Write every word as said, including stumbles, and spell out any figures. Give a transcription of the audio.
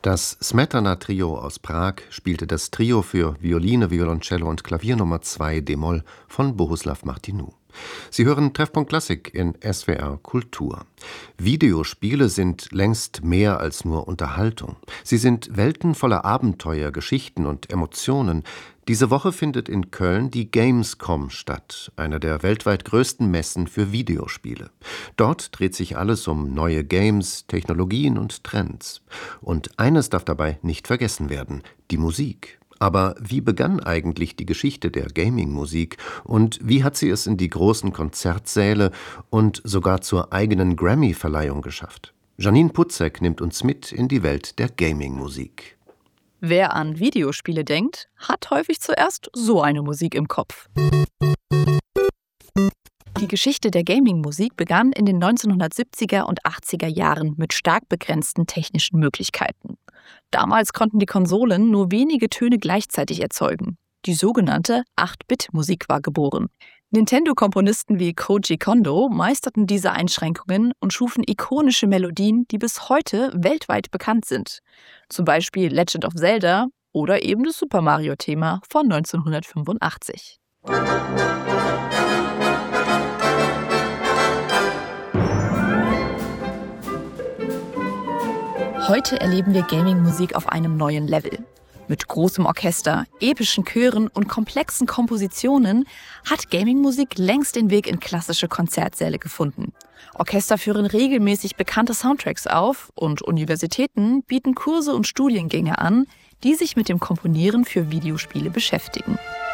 Das Smetana-Trio aus Prag spielte das Trio für Violine, Violoncello und Klavier Nummer zwei d-Moll von Bohuslav Martinu. Sie hören Treffpunkt Klassik in S W R Kultur. Videospiele sind längst mehr als nur Unterhaltung. Sie sind Welten voller Abenteuer, Geschichten und Emotionen. Diese Woche findet in Köln die Gamescom statt, eine der weltweit größten Messen für Videospiele. Dort dreht sich alles um neue Games, Technologien und Trends. Und eines darf dabei nicht vergessen werden: die Musik. Aber wie begann eigentlich die Geschichte der Gaming-Musik und wie hat sie es in die großen Konzertsäle und sogar zur eigenen Grammy-Verleihung geschafft? Janine Putzek nimmt uns mit in die Welt der Gaming-Musik. Wer an Videospiele denkt, hat häufig zuerst so eine Musik im Kopf. Die Geschichte der Gaming-Musik begann in den neunzehnhundertsiebziger und achtziger Jahren mit stark begrenzten technischen Möglichkeiten. Damals konnten die Konsolen nur wenige Töne gleichzeitig erzeugen. Die sogenannte acht-Bit-Musik war geboren. Nintendo-Komponisten wie Koji Kondo meisterten diese Einschränkungen und schufen ikonische Melodien, die bis heute weltweit bekannt sind. Zum Beispiel Legend of Zelda oder eben das Super Mario-Thema von neunzehnhundertfünfundachtzig. Heute erleben wir Gaming-Musik auf einem neuen Level. Mit großem Orchester, epischen Chören und komplexen Kompositionen hat Gaming-Musik längst den Weg in klassische Konzertsäle gefunden. Orchester führen regelmäßig bekannte Soundtracks auf und Universitäten bieten Kurse und Studiengänge an, die sich mit dem Komponieren für Videospiele beschäftigen.